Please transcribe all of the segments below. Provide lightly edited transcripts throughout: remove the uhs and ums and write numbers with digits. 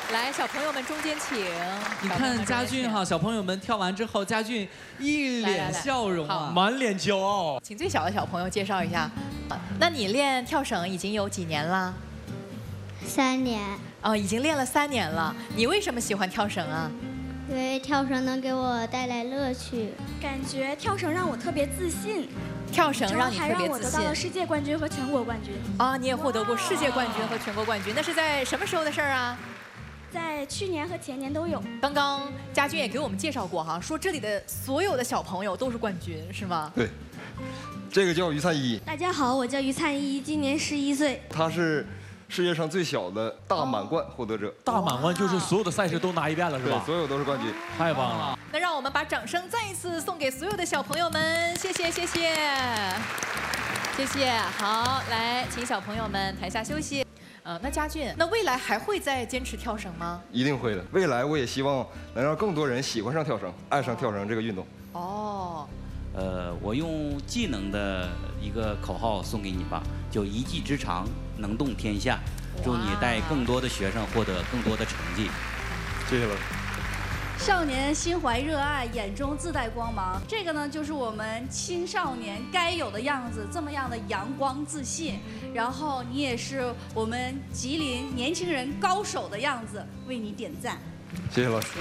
来，小朋友们中间请。 你看佳俊哈，小朋友们跳完之后，佳俊一脸笑容啊， 满脸骄傲。 请最小的小朋友介绍一下。那你练跳绳已经有几年了 ？3年。 哦，已经练了3年了。你为什么喜欢跳绳啊？ 因为跳绳能给我带来乐趣， 感觉跳绳让我特别自信。 跳绳让你特别自信， 还让我得到了世界冠军和全国冠军。 啊，你也获得过世界冠军和全国冠军，那是在什么时候的事儿啊？ 在去年和前年都有。 刚刚佳俊也给我们介绍过哈，说这里的所有的小朋友都是冠军，是吗？ 对，这个叫于灿一。 大家好，我叫于灿一，今年11岁。 他是世界上最小的大满贯获得者。 大满贯就是所有的赛事都拿一遍了，是吧？ 对，所有都是冠军。 太棒了！ 那让我们把掌声再一次送给所有的小朋友们，谢谢，谢谢，谢谢。好，来，请小朋友们台下休息。那佳俊，那未来还会再坚持跳绳吗？ 一定会的。未来我也希望能让更多人喜欢上跳绳，爱上跳绳这个运动。 哦。 我用技能的一个口号送给你吧，就一技之长，能动天下。祝你带更多的学生获得更多的成绩。 谢谢了。 少年心怀热爱，眼中自带光芒。这个呢，就是我们青少年该有的样子，这么样的阳光自信。然后你也是我们吉林年轻人高手的样子，为你点赞。 谢谢老师。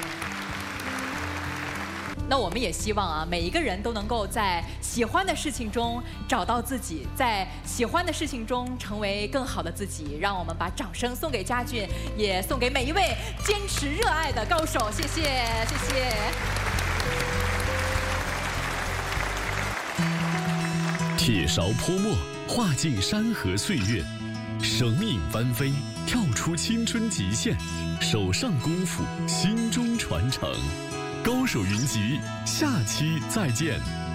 那我们也希望啊，每一个人都能够在喜欢的事情中找到自己，在喜欢的事情中成为更好的自己。让我们把掌声送给佳俊，也送给每一位坚持热爱的高手。谢谢，谢谢。 铁勺泼墨，画尽山河岁月；绳影翻飞，跳出青春极限。手上功夫，心中传承。高手云集，下期再见。